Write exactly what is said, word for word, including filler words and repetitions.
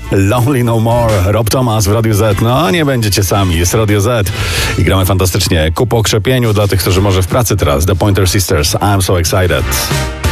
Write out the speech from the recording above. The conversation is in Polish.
Lonely No More, Rob Thomas w Radiu Z. No, nie będziecie sami, jest Radio Z i gramy fantastycznie. Ku pokrzepieniu dla tych, którzy może w pracy teraz. The Pointer Sisters, I'm So Excited.